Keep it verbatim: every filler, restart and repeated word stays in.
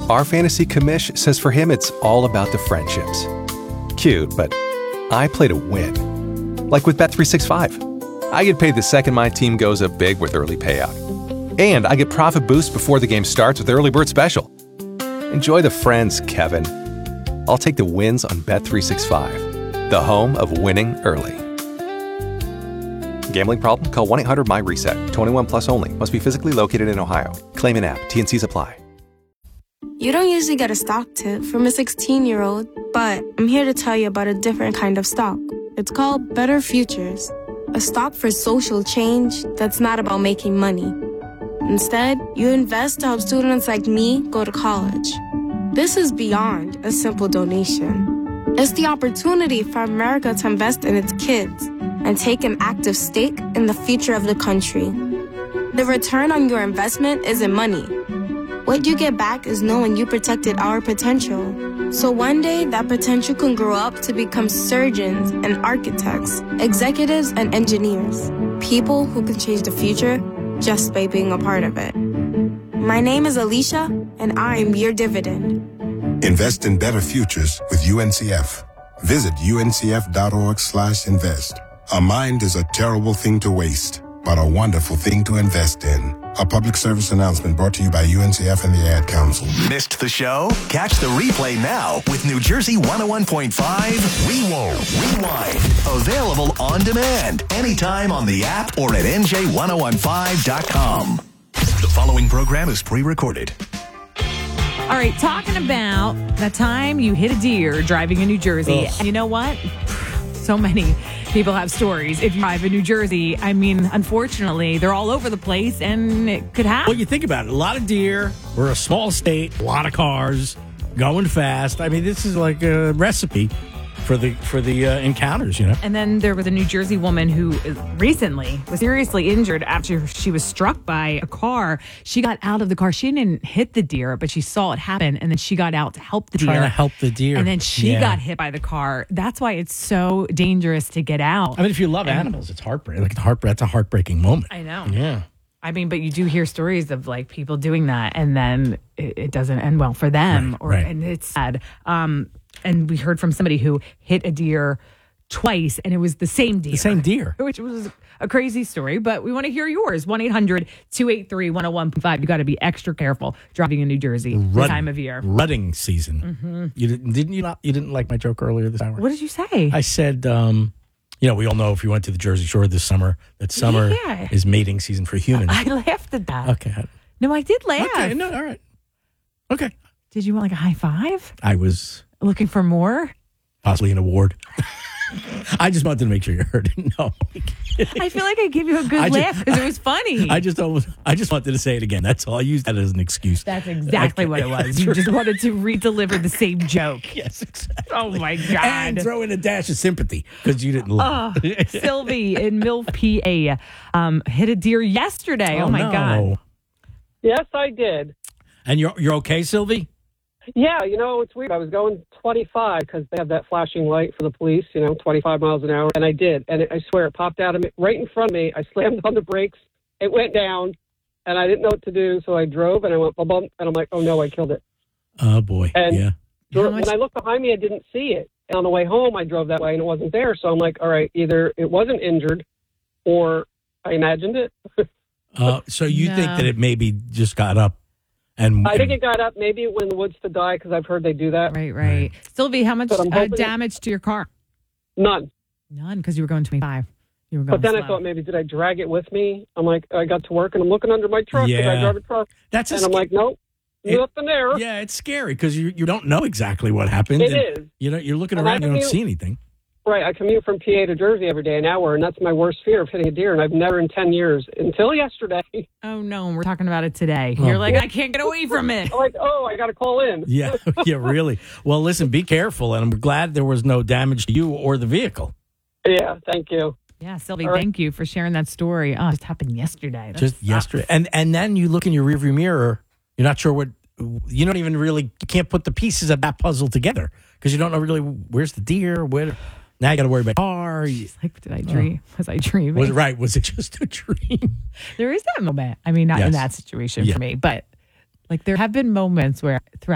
Our fantasy commish says for him it's all about the friendships. Cute, but I play to win. Like with Bet three sixty-five. I get paid the second my team goes up big with early payout. And I get profit boost before the game starts with Early Bird Special. Enjoy the friends, Kevin. I'll take the wins on Bet three sixty-five, the home of winning early. Gambling problem? Call one eight hundred my reset. twenty-one plus only. Must be physically located in Ohio. Claim in app. T and Cs apply. You don't usually get a stock tip from a sixteen-year-old, but I'm here to tell you about a different kind of stock. It's called Better Futures, a stock for social change that's not about making money. Instead, you invest to help students like me go to college. This is beyond a simple donation. It's the opportunity for America to invest in its kids and take an active stake in the future of the country. The return on your investment isn't money. What you get back is knowing you protected our potential. So one day, that potential can grow up to become surgeons and architects, executives and engineers, people who can change the future just by being a part of it. My name is Alicia, and I'm your dividend. Invest in better futures with U N C F. Visit uncf.org slash invest. A mind is a terrible thing to waste, but a wonderful thing to invest in. A public service announcement brought to you by U N C F and the Ad Council. Missed the show? Catch the replay now with New Jersey one oh one point five Rewind. Rewind. Available on demand anytime on the app or at N J ten fifteen dot com. The following program is pre-recorded. All right, talking about the time you hit a deer driving in New Jersey. Ugh. And you know what? So many people have stories. If you drive in New Jersey, I mean, unfortunately, they're all over the place and it could happen. Well, you think about it. A lot of deer. We're a small state. A lot of cars going fast. I mean, this is like a recipe for the for the uh, encounters, you know. And then there was a New Jersey woman who recently was seriously injured after she was struck by a car. She got out of the car. She didn't hit the deer, but she saw it happen, and then she got out to help the deer. Trying to help the deer. And then she Yeah. got hit by the car. That's why it's so dangerous to get out. I mean, if you love And- animals, it's heartbreaking. Like heart, that's a heartbreaking moment. I know. Yeah. I mean, but you do hear stories of like people doing that, and then it, it doesn't end well for them, Right, or right. and it's sad. Um, and we heard from somebody who hit a deer twice, and it was the same deer, The same deer. which was a crazy story. But we want to hear yours. one eight hundred two eight three one oh one five. You got to be extra careful driving in New Jersey this Rut- time of year. Rutting season. You didn't didn't you not you didn't like my joke earlier this hour? What did you say? I said, um, you know, we all know if you went to the Jersey Shore this summer, that summer Yeah. is mating season for humans. I laughed at that. Okay. No, I did laugh. Okay. No. All right. Okay. Did you want like a high five? I was Looking for more? possibly an award. I just wanted to make sure you heard it. No. I feel like I gave you a good I just- laugh because it was funny. I just almost, I just wanted to say it again. That's all. I used that as an excuse. That's exactly Okay. what it was. That's You just right. wanted to re-deliver the same joke. Yes, exactly. Oh my God. And throw in a dash of sympathy because you didn't Oh, laugh. Sylvie in Mill, P A, um, hit a deer yesterday. Oh, my no. God. Yes, I did. And you're you're okay, Sylvie? Yeah, you know, it's weird. I was going twenty-five because they have that flashing light for the police, you know, twenty-five miles an hour. And I did. And it, I swear it popped out of me right in front of me. I slammed on the brakes. It went down. And I didn't know what to do. So I drove and I went bum bum. And I'm like, oh, no, I killed it. Oh boy. And yeah. How much- when I looked behind me, I didn't see it. And on the way home, I drove that way and it wasn't there. So I'm like, all right, either it wasn't injured or I imagined it. Uh, so you No. think that it maybe just got up and I think it got up. Maybe it went in the woods to die because I've heard they do that. Right, right. Sylvie, how much But I'm uh, hoping it- damage to your car? None. None, because you were going twenty-five. You were going But then slow. I thought maybe did I drag it with me? I'm like, I got to work and I'm looking under my truck because Yeah. I drive a truck. that's a And I'm sca- like, nope, It- nothing there. yeah, it's scary because you you don't know exactly what happened. It and, is. You know, you're looking And around, I you don't commute- see anything. Right. I commute from P A to Jersey every day an hour, and that's my worst fear of hitting a deer. And I've never in ten years until yesterday. Oh, no, we're talking about it today. Oh. You're like, I can't get away from it. I'm like, oh, I got to call in. Yeah, yeah, really. Well, listen, be careful, and I'm glad there was no damage to you or the vehicle. Yeah. Thank you. Yeah, Sylvie, All right. thank you for sharing that story. Oh, it just happened yesterday. That Just sucks. yesterday, and and then you look in your rearview mirror. You're not sure what. You don't even really. You can't put the pieces of that puzzle together because you don't know really where's the deer. Where now you got to worry about car. You- Like, did I dream? Was I dreaming? Was it right? Was it just a dream? There is that moment. I mean, not in Yes. that situation Yeah. for me, but like there have been moments where throughout